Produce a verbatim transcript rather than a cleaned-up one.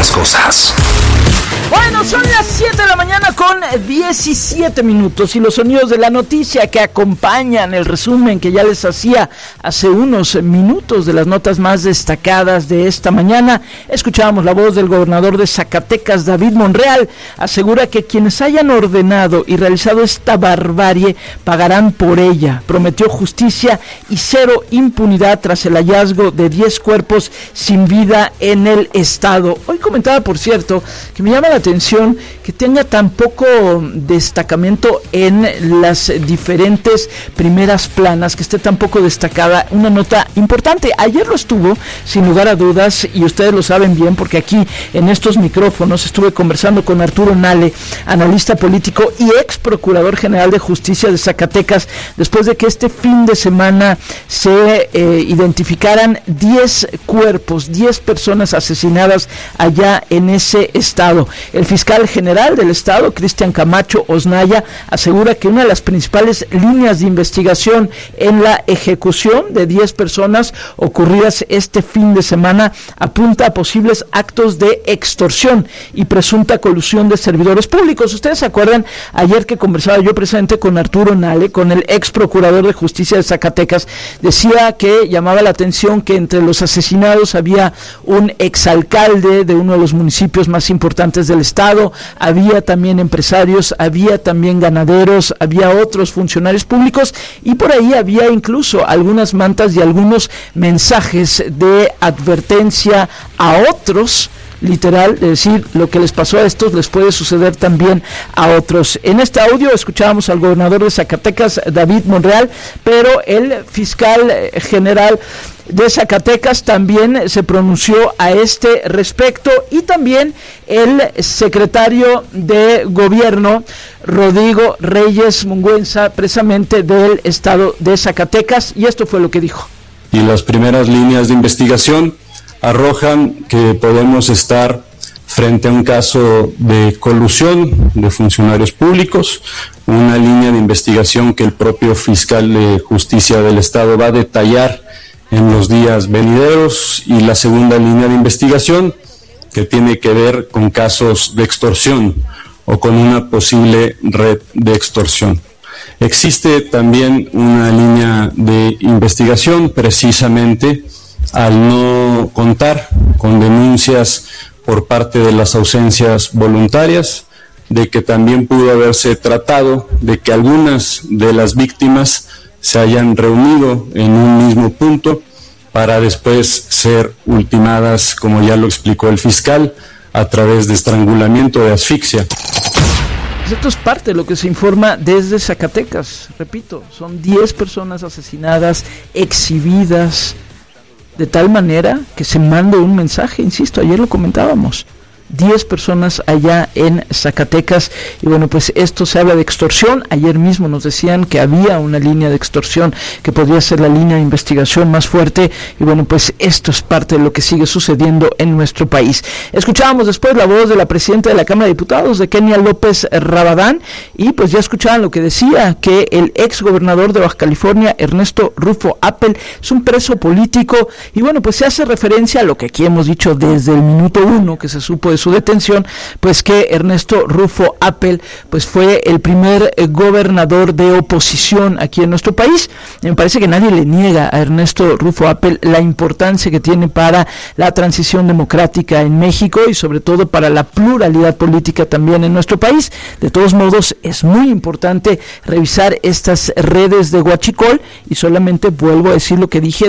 las cosas. Bueno, son las siete de la mañana con diecisiete minutos y los sonidos de la noticia que acompañan el resumen que ya les hacía hace unos minutos de las notas más destacadas de esta mañana. Escuchábamos la voz del gobernador de Zacatecas, David Monreal. Asegura que quienes hayan ordenado y realizado esta barbarie pagarán por ella. Prometió justicia y cero impunidad tras el hallazgo de diez cuerpos sin vida en el estado. Hoy comentaba, por cierto, que me llama la atención que tenga tan poco destacamiento en las diferentes primeras planas, que esté tan poco destacada una nota importante. Ayer lo estuvo, sin lugar a dudas, y ustedes lo saben bien, porque aquí en estos micrófonos estuve conversando con Arturo Nale, analista político y ex procurador general de justicia de Zacatecas, después de que este fin de semana se eh, identificaran diez cuerpos, diez personas asesinadas allá en ese estado. El fiscal general del estado, Cristian Camacho Osnaya, asegura que una de las principales líneas de investigación en la ejecución de diez personas ocurridas este fin de semana apunta a posibles actos de extorsión y presunta colusión de servidores públicos. Ustedes se acuerdan ayer que conversaba yo precisamente con Arturo Nale, con el ex procurador de justicia de Zacatecas, decía que llamaba la atención que entre los asesinados había un exalcalde de uno de los municipios más importantes del estado, había también empresarios, había también ganaderos, había otros funcionarios públicos y por ahí había incluso algunas mantas y algunos mensajes de advertencia a otros, literal, de decir, lo que les pasó a estos les puede suceder también a otros. En este audio escuchábamos al gobernador de Zacatecas, David Monreal, pero el fiscal general de Zacatecas también se pronunció a este respecto, y también el secretario de gobierno, Rodrigo Reyes Mungüenza, precisamente del estado de Zacatecas, y esto fue lo que dijo. Y las primeras líneas de investigación arrojan que podemos estar frente a un caso de colusión de funcionarios públicos, una línea de investigación que el propio fiscal de justicia del estado va a detallar en los días venideros, y la segunda línea de investigación que tiene que ver con casos de extorsión o con una posible red de extorsión. Existe también una línea de investigación precisamente al no contar con denuncias por parte de las ausencias voluntarias, de que también pudo haberse tratado de que algunas de las víctimas se hayan reunido en un mismo punto para después ser ultimadas, como ya lo explicó el fiscal, a través de estrangulamiento, de asfixia. Esto es parte de lo que se informa desde Zacatecas. Repito, son diez personas asesinadas, exhibidas, de tal manera que se manda un mensaje, insisto, ayer lo comentábamos, diez personas allá en Zacatecas, y bueno, pues esto se habla de extorsión. Ayer mismo nos decían que había una línea de extorsión que podría ser la línea de investigación más fuerte, y bueno, pues esto es parte de lo que sigue sucediendo en nuestro país. Escuchábamos después la voz de la presidenta de la Cámara de Diputados, de Kenia López Rabadán, y pues ya escuchaban lo que decía, que el ex gobernador de Baja California, Ernesto Rufo Appel, es un preso político, y bueno, pues se hace referencia a lo que aquí hemos dicho desde el minuto uno que se supo de su detención, pues que Ernesto Rufo Appel pues fue el primer eh, gobernador de oposición aquí en nuestro país. Me parece que nadie le niega a Ernesto Rufo Appel la importancia que tiene para la transición democrática en México y sobre todo para la pluralidad política también en nuestro país. De todos modos, es muy importante revisar estas redes de huachicol, y solamente vuelvo a decir lo que dije